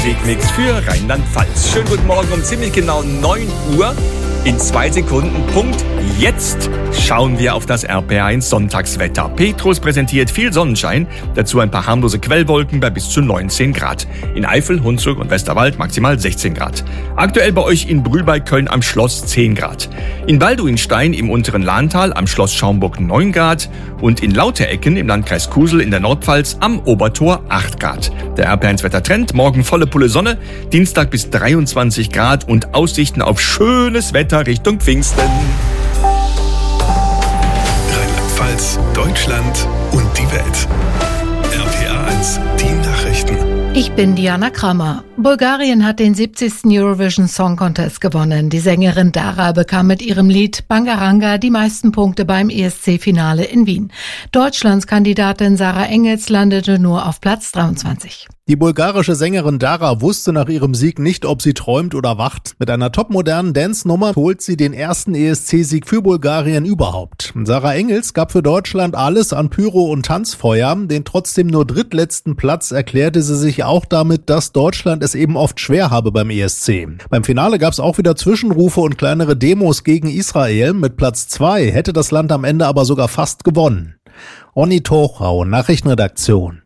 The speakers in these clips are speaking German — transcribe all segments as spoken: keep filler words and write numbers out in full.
Musikmix für Rheinland-Pfalz. Schönen guten Morgen um ziemlich genau neun Uhr. In zwei Sekunden Punkt jetzt schauen wir auf das R P R eins Sonntagswetter. Petrus präsentiert viel Sonnenschein, dazu ein paar harmlose Quellwolken bei bis zu neunzehn Grad. In Eifel, Hunsrück und Westerwald maximal sechzehn Grad. Aktuell bei euch in Brühl bei Köln am Schloss zehn Grad. In Balduinstein im unteren Lahntal am Schloss Schaumburg neun Grad und in Lauterecken im Landkreis Kusel in der Nordpfalz am Obertor acht Grad. Der R P R eins Wettertrend, morgen volle Pulle Sonne, Dienstag bis dreiundzwanzig Grad und Aussichten auf schönes Wetter Richtung Pfingsten. Rheinland-Pfalz, Deutschland und die Welt. R P R eins, die Nachrichten. Ich bin Diana Kramer. Bulgarien hat den siebzigsten Eurovision Song Contest gewonnen. Die Sängerin Dara bekam mit ihrem Lied Bangaranga die meisten Punkte beim E S C-Finale in Wien. Deutschlands Kandidatin Sarah Engels landete nur auf Platz dreiundzwanzig. Die bulgarische Sängerin Dara wusste nach ihrem Sieg nicht, ob sie träumt oder wacht. Mit einer topmodernen Dance-Nummer holt sie den ersten E S C-Sieg für Bulgarien überhaupt. Sarah Engels gab für Deutschland alles an Pyro und Tanzfeuer. Den trotzdem nur drittletzten Platz erklärte sie sich auch damit, dass Deutschland es eben oft schwer habe beim E S C. Beim Finale gab es auch wieder Zwischenrufe und kleinere Demos gegen Israel. Mit Platz zwei hätte das Land am Ende aber sogar fast gewonnen. Onni Tochau, Nachrichtenredaktion.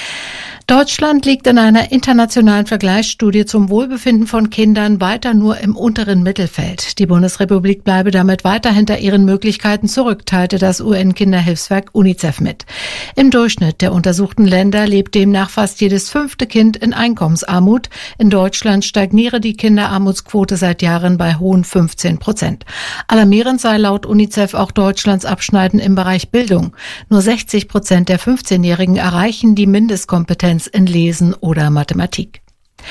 Deutschland liegt in einer internationalen Vergleichsstudie zum Wohlbefinden von Kindern weiter nur im unteren Mittelfeld. Die Bundesrepublik bleibe damit weiter hinter ihren Möglichkeiten zurück, teilte das U N-Kinderhilfswerk UNICEF mit. Im Durchschnitt der untersuchten Länder lebt demnach fast jedes fünfte Kind in Einkommensarmut. In Deutschland stagniere die Kinderarmutsquote seit Jahren bei hohen fünfzehn Prozent. Alarmierend sei laut UNICEF auch Deutschlands Abschneiden im Bereich Bildung. Nur sechzig Prozent der fünfzehnjährigen erreichen die Mindestkompetenz in Lesen oder Mathematik.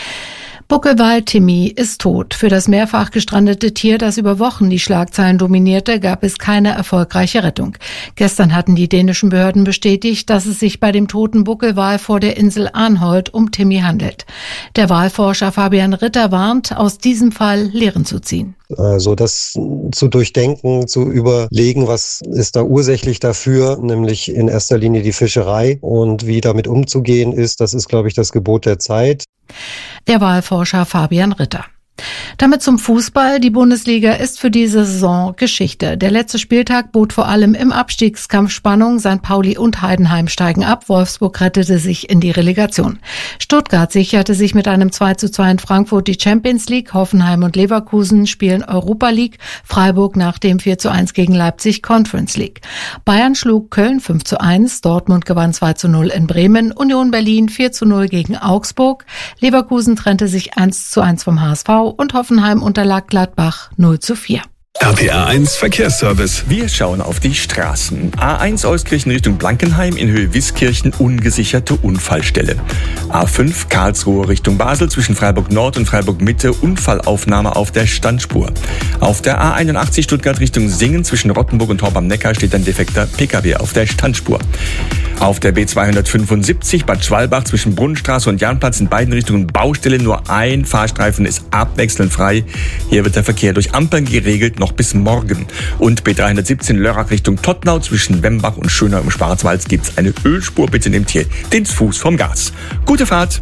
Buckelwal-Timmy ist tot. Für das mehrfach gestrandete Tier, das über Wochen die Schlagzeilen dominierte, gab es keine erfolgreiche Rettung. Gestern hatten die dänischen Behörden bestätigt, dass es sich bei dem toten Buckelwal vor der Insel Arnholt um Timmy handelt. Der Walforscher Fabian Ritter warnt, aus diesem Fall Lehren zu ziehen. Also das zu durchdenken, zu überlegen, was ist da ursächlich dafür, nämlich in erster Linie die Fischerei und wie damit umzugehen ist, das ist, glaube ich, das Gebot der Zeit. Der Wahlforscher Fabian Ritter. Damit zum Fußball. Die Bundesliga ist für diese Saison Geschichte. Der letzte Spieltag bot vor allem im Abstiegskampf Spannung. Sankt Pauli und Heidenheim steigen ab. Wolfsburg rettete sich in die Relegation. Stuttgart sicherte sich mit einem zwei zu zwei in Frankfurt die Champions League. Hoffenheim und Leverkusen spielen Europa League. Freiburg nach dem vier zu eins gegen Leipzig Conference League. Bayern schlug Köln fünf zu eins. Dortmund gewann zwei zu null in Bremen. Union Berlin vier zu null gegen Augsburg. Leverkusen trennte sich eins zu eins vom H S V. Und Hoffenheim unterlag Gladbach null zu vier. R P R eins Verkehrsservice. Wir schauen auf die Straßen. A eins Euskirchen Richtung Blankenheim in Höhe Wiskirchen ungesicherte Unfallstelle. A fünf Karlsruhe Richtung Basel zwischen Freiburg Nord und Freiburg Mitte Unfallaufnahme auf der Standspur. Auf der A einundachtzig Stuttgart Richtung Singen zwischen Rottenburg und Horb am Neckar steht ein defekter P K W auf der Standspur. Auf der B zweihundertfünfundsiebzig Bad Schwalbach zwischen Brunnenstraße und Jahnplatz in beiden Richtungen Baustelle. Nur ein Fahrstreifen ist abwechselnd frei. Hier wird der Verkehr durch Ampeln geregelt, noch bis morgen. Und B dreihundertsiebzehn Lörrach Richtung Tottnau zwischen Wembach und Schönau im Schwarzwald gibt es eine Ölspur. Bitte nehmt hier den Fuß vom Gas. Gute Fahrt!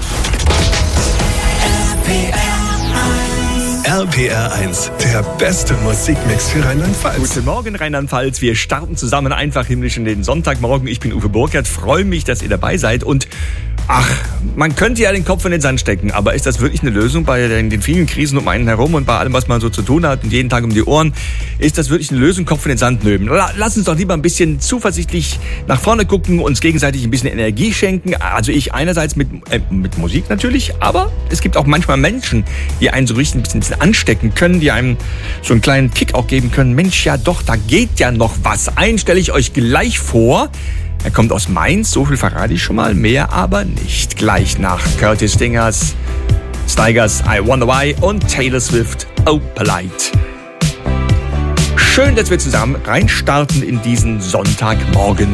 R P R eins, der beste Musikmix für Rheinland-Pfalz. Guten Morgen, Rheinland-Pfalz. Wir starten zusammen einfach himmlisch in den Sonntagmorgen. Ich bin Uwe Burkhardt, freue mich, dass ihr dabei seid. Und ach, man könnte ja den Kopf in den Sand stecken, aber ist das wirklich eine Lösung bei den, den vielen Krisen um einen herum und bei allem, was man so zu tun hat und jeden Tag um die Ohren? Ist das wirklich eine Lösung, Kopf in den Sand nöben? Lass uns doch lieber ein bisschen zuversichtlich nach vorne gucken, uns gegenseitig ein bisschen Energie schenken. Also ich einerseits mit, äh, mit Musik natürlich, aber es gibt auch manchmal Menschen, die einen so richtig ein bisschen, ein bisschen anstecken können, die einem so einen kleinen Kick auch geben können. Mensch, ja doch, da geht ja noch was. Einen stelle ich euch gleich vor. Er kommt aus Mainz, so viel verrate ich schon mal, mehr aber nicht. Gleich nach Curtis Stingers, Stigers, I Wonder Why und Taylor Swift, Oh Polite. Schön, dass wir zusammen reinstarten in diesen Sonntagmorgen.